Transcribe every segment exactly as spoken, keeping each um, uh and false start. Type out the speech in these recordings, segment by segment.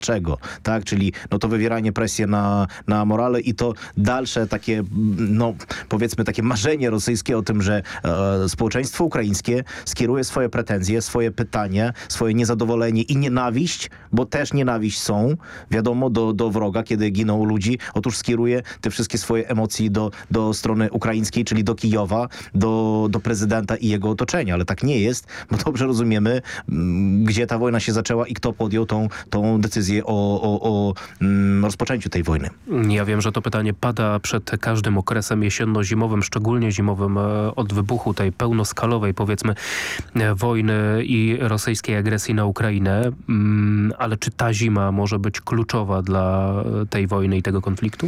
czego, tak? Czyli no to wywieranie presji na, na morale i to dalsze takie, no powiedzmy takie marzenie rosyjskie o tym, że e, społeczeństwo ukraińskie skieruje swoje pretensje, swoje pytania, swoje niezadowolenie i nienawiść, bo też nienawiść są, wiadomo, do, do wroga, kiedy giną ludzi. Otóż skieruje te wszystkie swoje emocje do, do strony ukraińskiej, czyli do Kijowa, do, do prezydenta i jego otoczenia. Ale tak nie jest, bo dobrze rozumiemy, m, gdzie ta wojna się zaczęła i kto podjął tą, tą decyzję o, o, o mm, rozpoczęciu tej wojny. Ja wiem, że to pytanie pada przed każdym okresem jesienno-zimowym, szczególnie zimowym od wybuchu tej pełnoskalowej, powiedzmy, wojny i rosyjskiej agresji na Ukrainę. Ale czy ta zima może być kluczowa dla tej wojny i tego konfliktu?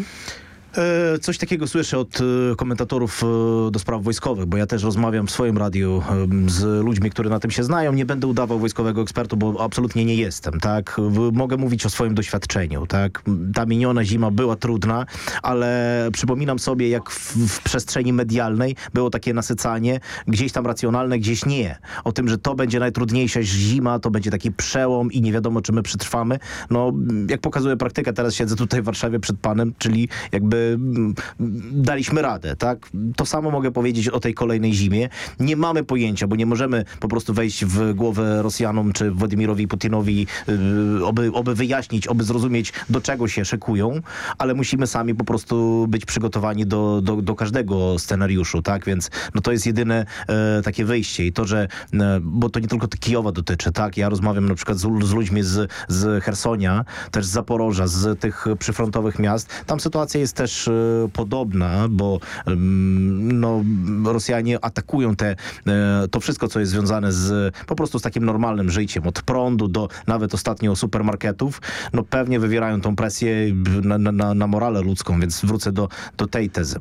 Coś takiego słyszę od komentatorów do spraw wojskowych, bo ja też rozmawiam w swoim radiu z ludźmi, którzy na tym się znają. Nie będę udawał wojskowego ekspertu, bo absolutnie nie jestem, tak? Mogę mówić o swoim doświadczeniu, tak? Ta miniona zima była trudna, ale przypominam sobie, jak w, w przestrzeni medialnej było takie nasycanie, gdzieś tam racjonalne, gdzieś nie. O tym, że to będzie najtrudniejsza zima, to będzie taki przełom i nie wiadomo, czy my przetrwamy. No, jak pokazuje praktyka, teraz siedzę tutaj w Warszawie przed panem, czyli jakby daliśmy radę, tak? To samo mogę powiedzieć o tej kolejnej zimie. Nie mamy pojęcia, bo nie możemy po prostu wejść w głowę Rosjanom czy Władimirowi Putinowi, yy, oby, oby wyjaśnić, oby zrozumieć, do czego się szykują, ale musimy sami po prostu być przygotowani do, do, do każdego scenariuszu, tak? Więc no to jest jedyne e, takie wyjście i to, że e, bo to nie tylko Kijowa dotyczy, tak? Ja rozmawiam na przykład z, z ludźmi z, z Chersonia, też z Zaporoża, z tych przyfrontowych miast. Tam sytuacja jest też podobna, bo no, Rosjanie atakują te, to wszystko, co jest związane z po prostu z takim normalnym życiem, od prądu do nawet ostatnio supermarketów, no pewnie wywierają tą presję na, na, na morale ludzką, więc wrócę do, do tej tezy.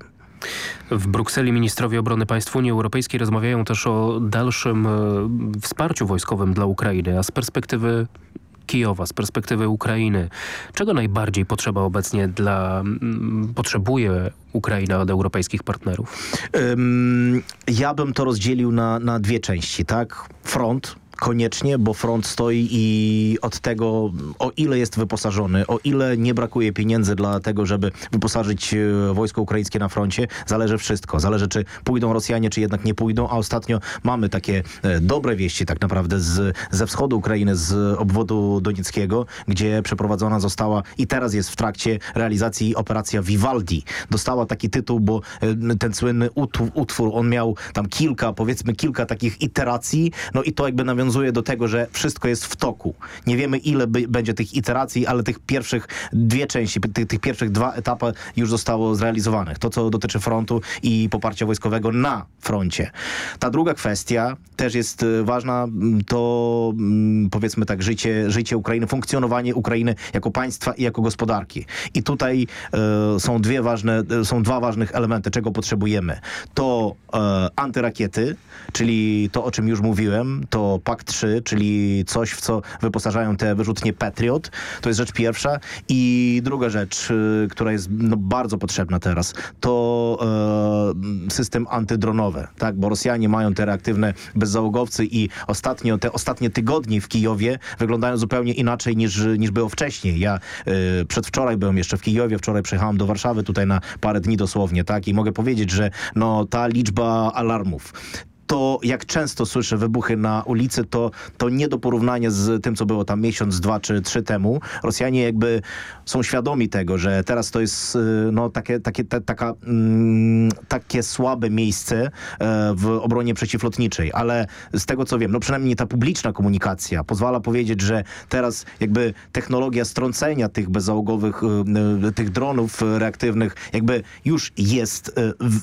W Brukseli ministrowie obrony państw Unii Europejskiej rozmawiają też o dalszym wsparciu wojskowym dla Ukrainy, a z perspektywy Kijowa, z perspektywy Ukrainy, czego najbardziej potrzeba obecnie dla, m, potrzebuje Ukraina od europejskich partnerów? Um, ja bym to rozdzielił na, na dwie części, tak? Front. Koniecznie, bo front stoi i od tego, o ile jest wyposażony, o ile nie brakuje pieniędzy dla tego, żeby wyposażyć wojsko ukraińskie na froncie, zależy wszystko. Zależy, czy pójdą Rosjanie, czy jednak nie pójdą, a ostatnio mamy takie e, dobre wieści tak naprawdę z, ze wschodu Ukrainy, z obwodu donieckiego, gdzie przeprowadzona została i teraz jest w trakcie realizacji operacja Vivaldi. Dostała taki tytuł, bo e, ten słynny utwór, utwór, on miał tam kilka, powiedzmy kilka takich iteracji, no i to jakby nawiązuje do tego, że wszystko jest w toku. Nie wiemy, ile by, będzie tych iteracji, ale tych pierwszych dwie części, tych, tych pierwszych dwa etapy już zostało zrealizowanych. To, co dotyczy frontu i poparcia wojskowego na froncie. Ta druga kwestia też jest ważna, to powiedzmy tak, życie, życie Ukrainy, funkcjonowanie Ukrainy jako państwa i jako gospodarki. I tutaj e, są dwie ważne, są dwa ważnych elementy, czego potrzebujemy. To e, antyrakiety, czyli to, o czym już mówiłem, to Pak trzy, czyli coś, w co wyposażają te wyrzutnie Patriot. To jest rzecz pierwsza. I druga rzecz, y, która jest no, bardzo potrzebna teraz, to y, system antydronowy, tak? Bo Rosjanie mają te reaktywne bezzałogowce i ostatnio, te ostatnie tygodnie w Kijowie wyglądają zupełnie inaczej niż, niż było wcześniej. Ja y, przedwczoraj byłem jeszcze w Kijowie, wczoraj przyjechałem do Warszawy tutaj na parę dni dosłownie, tak? I mogę powiedzieć, że no, ta liczba alarmów, to jak często słyszę wybuchy na ulicy, to, to nie do porównania z tym, co było tam miesiąc, dwa czy trzy temu. Rosjanie jakby są świadomi tego, że teraz to jest no, takie, takie, ta, taka, mm, takie słabe miejsce e, w obronie przeciwlotniczej, ale z tego, co wiem, no przynajmniej ta publiczna komunikacja pozwala powiedzieć, że teraz jakby technologia strącenia tych bezzałogowych, e, tych dronów reaktywnych jakby już jest e, w,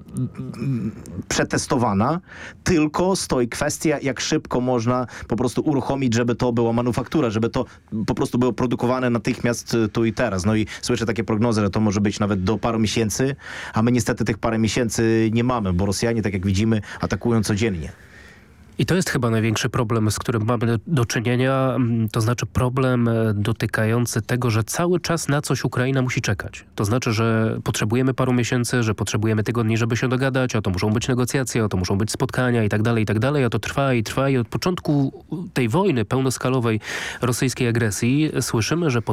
przetestowana, tylko stoi kwestia, jak szybko można po prostu uruchomić, żeby to była manufaktura, żeby to po prostu było produkowane natychmiast tu i teraz. No i słyszę takie prognozy, że to może być nawet do paru miesięcy, a my niestety tych parę miesięcy nie mamy, bo Rosjanie, tak jak widzimy, atakują codziennie. I to jest chyba największy problem, z którym mamy do czynienia, to znaczy problem dotykający tego, że cały czas na coś Ukraina musi czekać. To znaczy, że potrzebujemy paru miesięcy, że potrzebujemy tygodni, żeby się dogadać, a to muszą być negocjacje, a to muszą być spotkania i tak dalej, i tak dalej, a to trwa i trwa i od początku tej wojny pełnoskalowej rosyjskiej agresji słyszymy, że